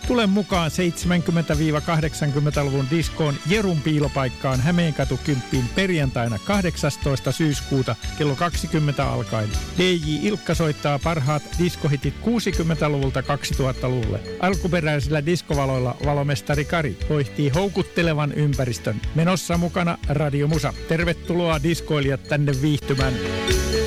Tule mukaan 70-80-luvun diskoon Jerun piilopaikkaan Hämeenkatu 10 perjantaina 18. syyskuuta kello 20 alkaen. DJ Ilkka soittaa parhaat diskohitit 60-luvulta 2000-luvulle. Alkuperäisillä diskovaloilla valomestari Kari hoihtii houkuttelevan ympäristön. Menossa mukana Radio Musa. Tervetuloa diskoilijat tänne viihtymään.